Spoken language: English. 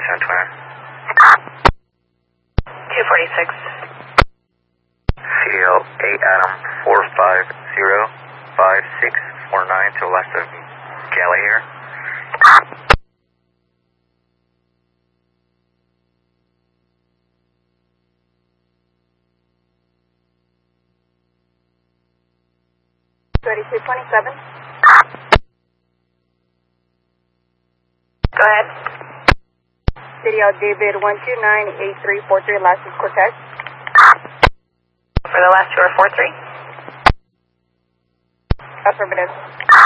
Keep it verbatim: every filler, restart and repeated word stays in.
seven twenty. two forty-six. C D L eight Adam four five zero five six four nine to the west of Galley here. thirty-two twenty-seven. Go ahead. C D L David one two nine eight three four three, last is Cortez. For the last two or four three? Affirmative.